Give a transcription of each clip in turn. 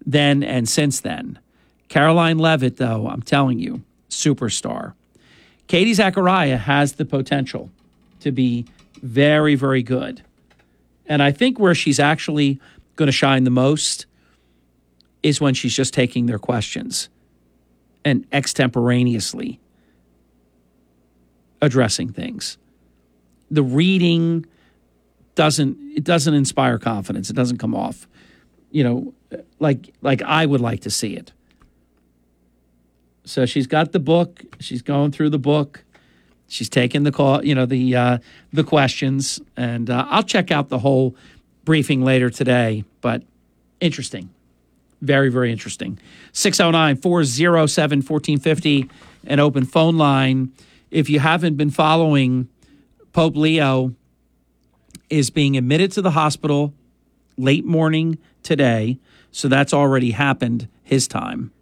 then and since then. Caroline Leavitt, though, I'm telling you, superstar. Katie Zachariah has the potential to be very, very good. And I think where she's actually going to shine the most is when she's just taking their questions and extemporaneously addressing things. The reading doesn't inspire confidence. It doesn't come off, like I would like to see it. So she's got the book. She's going through the book. She's taking the call, the questions, and I'll check out the whole briefing later today. But interesting, very, very interesting. 609-407-1450, an open phone line. If you haven't been following, Pope Leo is being admitted to the hospital late morning today, so that's already happened his time.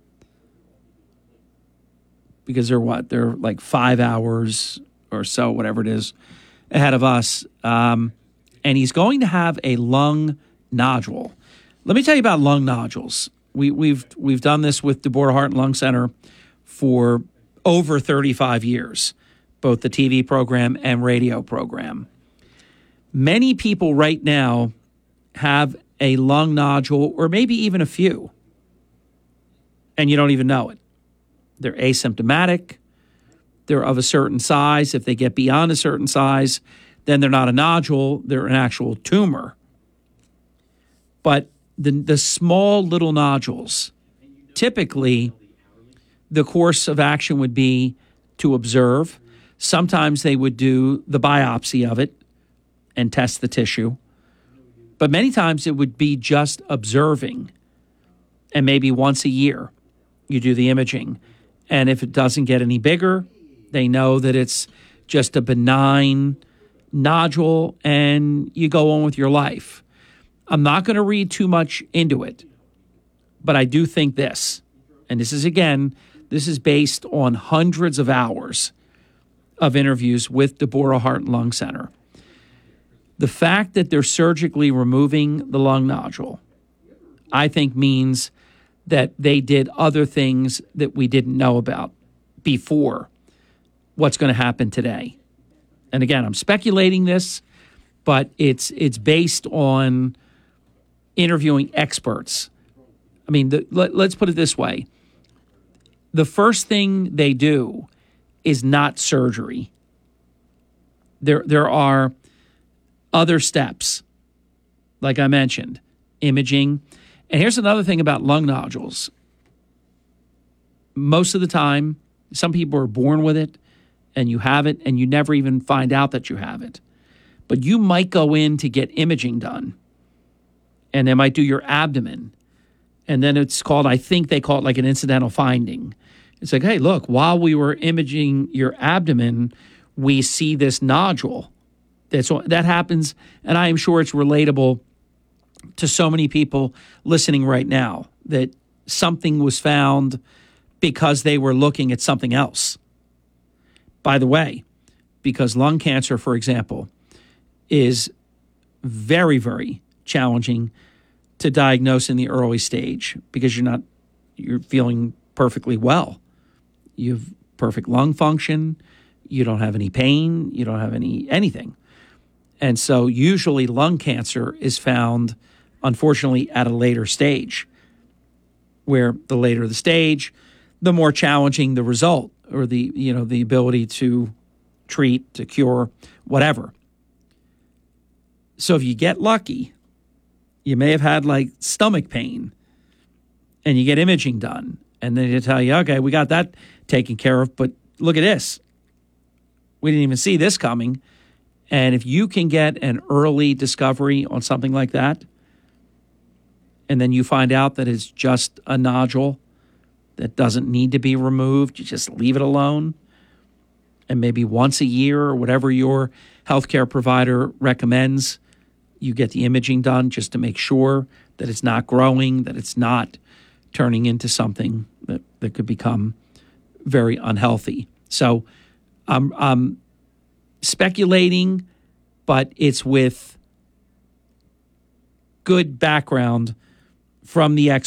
Because they're like 5 hours or so, whatever it is, ahead of us. And he's going to have a lung nodule. Let me tell you about lung nodules. We've done this with Deborah Heart and Lung Center for over 35 years, both the TV program and radio program. Many people right now have a lung nodule, or maybe even a few, and you don't even know it. They're asymptomatic. They're of a certain size. If they get beyond a certain size, then they're not a nodule. They're an actual tumor. But the small little nodules, typically the course of action would be to observe. Sometimes they would do the biopsy of it and test the tissue. But many times it would be just observing. And maybe once a year you do the imaging. And if it doesn't get any bigger, they know that it's just a benign nodule and you go on with your life. I'm not going to read too much into it, but I do think this, and this is based on hundreds of hours of interviews with Deborah Heart and Lung Center. The fact that they're surgically removing the lung nodule, I think means that they did other things that we didn't know about before what's going to happen today. And again, I'm speculating this, but it's based on interviewing experts. I mean, let's put it this way. The first thing they do is not surgery. There are other steps, like I mentioned, imaging. And here's another thing about lung nodules. Most of the time, some people are born with it, and you have it, and you never even find out that you have it. But you might go in to get imaging done, and they might do your abdomen. And then I think they call it like an incidental finding. It's like, hey, look, while we were imaging your abdomen, we see this nodule. That happens, and I am sure it's relatable to so many people listening right now, that something was found because they were looking at something else. By the way, because lung cancer, for example, is very, very challenging to diagnose in the early stage because you're feeling perfectly well. You have perfect lung function. You don't have any pain. You don't have anything. And so usually lung cancer is found, unfortunately, at a later stage, where the later the stage, the more challenging the result, or the ability to treat, to cure, whatever. So if you get lucky, you may have had like stomach pain, and you get imaging done, and then they tell you, okay, we got that taken care of, but look at this. We didn't even see this coming. And if you can get an early discovery on something like that, and then you find out that it's just a nodule that doesn't need to be removed, you just leave it alone, and maybe once a year or whatever your healthcare provider recommends, you get the imaging done just to make sure that it's not growing, that it's not turning into something that could become very unhealthy. So I'm speculating, but it's with good background from the experts.